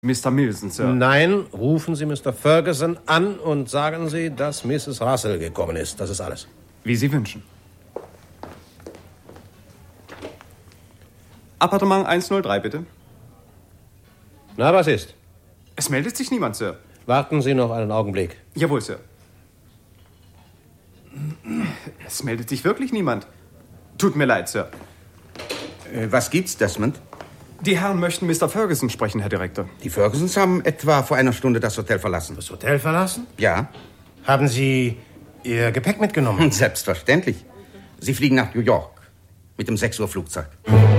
Mr. Milson, Sir. Nein, rufen Sie Mr. Ferguson an und sagen Sie, dass Mrs. Russell gekommen ist. Das ist alles. Wie Sie wünschen. Appartement 103, bitte. Na, was ist? Es meldet sich niemand, Sir. Warten Sie noch einen Augenblick. Jawohl, Sir. Es meldet sich wirklich niemand. Tut mir leid, Sir. Was gibt's, Desmond? Die Herren möchten Mr. Ferguson sprechen, Herr Direktor. Die Fergusons haben etwa vor einer Stunde das Hotel verlassen. Das Hotel verlassen? Ja. Haben Sie Ihr Gepäck mitgenommen? Selbstverständlich. Sie fliegen nach New York mit dem 6 Uhr Flugzeug.